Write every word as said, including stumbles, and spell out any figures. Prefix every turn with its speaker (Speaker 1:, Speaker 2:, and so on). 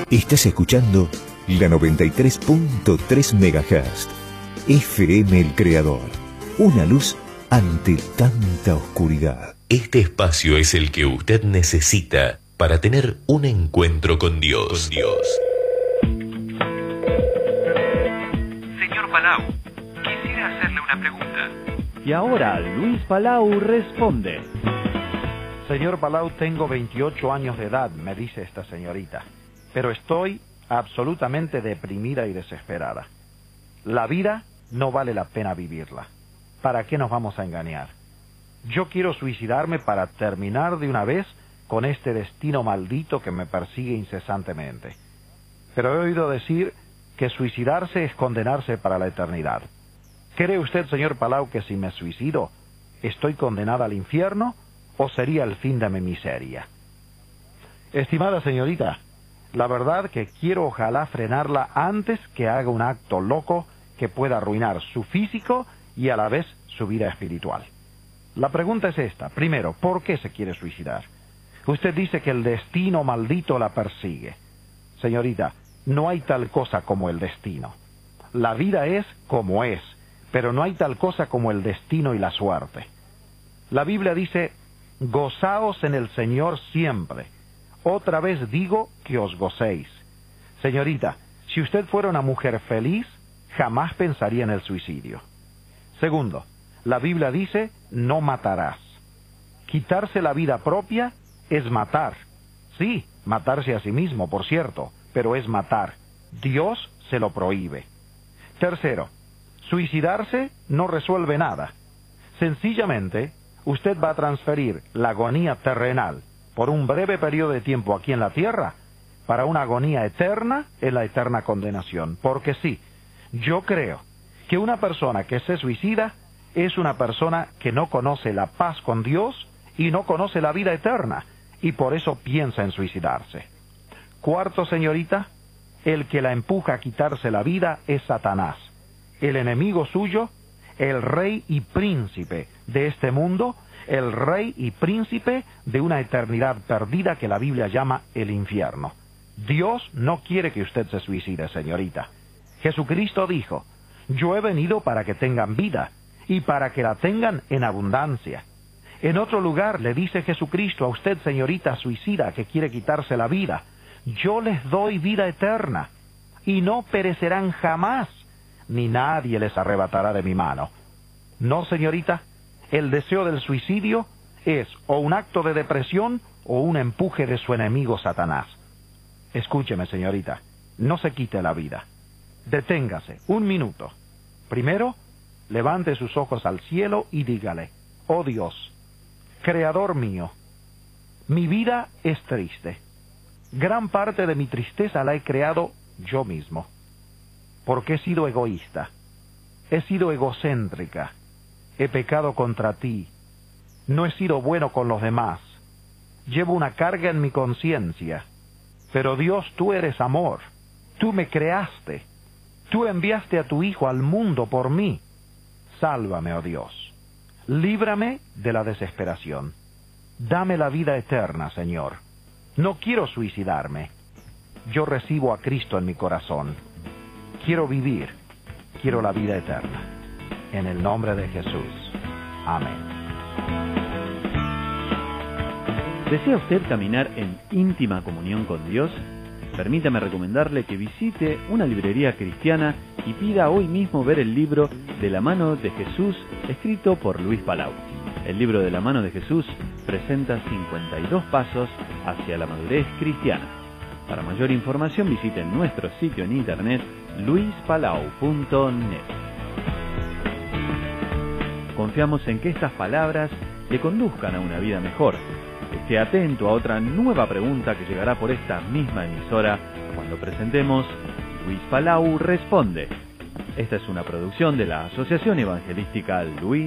Speaker 1: Estás escuchando la noventa y tres punto tres megahertz. F M El Creador. Una luz ante tanta oscuridad. Este espacio es el que usted necesita para tener un encuentro con Dios. Con Dios.
Speaker 2: Señor Palau, quisiera hacerle una pregunta.
Speaker 3: Y ahora Luis Palau responde.
Speaker 4: Señor Palau, tengo veintiocho años de edad, me dice esta señorita, pero estoy absolutamente deprimida y desesperada. La vida no vale la pena vivirla. ¿Para qué nos vamos a engañar? Yo quiero suicidarme para terminar de una vez con este destino maldito que me persigue incesantemente. Pero he oído decir que suicidarse es condenarse para la eternidad. ¿Cree usted, señor Palau, que si me suicido, estoy condenada al infierno o sería el fin de mi miseria? Estimada señorita, la verdad que quiero ojalá frenarla antes que haga un acto loco que pueda arruinar su físico y a la vez su vida espiritual. La pregunta es esta. Primero, ¿por qué se quiere suicidar? Usted dice que el destino maldito la persigue. Señorita, no hay tal cosa como el destino. La vida es como es, pero no hay tal cosa como el destino y la suerte. La Biblia dice: gozaos en el Señor siempre. Otra vez digo que os gocéis. Señorita, si usted fuera una mujer feliz, jamás pensaría en el suicidio. Segundo, la Biblia dice: no matarás. Quitarse la vida propia es matar. Sí, matarse a sí mismo, por cierto, pero es matar. Dios se lo prohíbe. Tercero, suicidarse no resuelve nada. Sencillamente, usted va a transferir la agonía terrenal por un breve periodo de tiempo aquí en la tierra para una agonía eterna en la eterna condenación. Porque sí, yo creo que una persona que se suicida es una persona que no conoce la paz con Dios y no conoce la vida eterna, y por eso piensa en suicidarse. Cuarto, señorita, el que la empuja a quitarse la vida es Satanás, el enemigo suyo, el rey y príncipe de este mundo, el rey y príncipe de una eternidad perdida que la Biblia llama el infierno. Dios no quiere que usted se suicide, señorita. Jesucristo dijo: yo he venido para que tengan vida y para que la tengan en abundancia. En otro lugar le dice Jesucristo a usted, señorita suicida que quiere quitarse la vida: yo les doy vida eterna y no perecerán jamás, ni nadie les arrebatará de mi mano. No, señorita, el deseo del suicidio es o un acto de depresión o un empuje de su enemigo Satanás. Escúcheme, señorita, no se quite la vida. Deténgase un minuto. Primero, levante sus ojos al cielo y dígale: oh Dios, Creador mío, mi vida es triste. Gran parte de mi tristeza la he creado yo mismo, porque he sido egoísta, he sido egocéntrica, he pecado contra ti, no he sido bueno con los demás, llevo una carga en mi conciencia, pero Dios, tú eres amor, tú me creaste, tú enviaste a tu Hijo al mundo por mí. Sálvame, oh Dios, líbrame de la desesperación, dame la vida eterna, Señor. No quiero suicidarme, yo recibo a Cristo en mi corazón, quiero vivir, quiero la vida eterna. En el nombre de Jesús. Amén.
Speaker 3: ¿Desea usted caminar en íntima comunión con Dios? Permítame recomendarle que visite una librería cristiana y pida hoy mismo ver el libro De la mano de Jesús, escrito por Luis Palau. El libro De la mano de Jesús presenta cincuenta y dos pasos hacia la madurez cristiana. Para mayor información visite nuestro sitio en internet luis palau punto net. Confiamos en que estas palabras le conduzcan a una vida mejor. Esté atento a otra nueva pregunta que llegará por esta misma emisora cuando presentemos Luis Palau Responde. Esta es una producción de la Asociación Evangelística Luis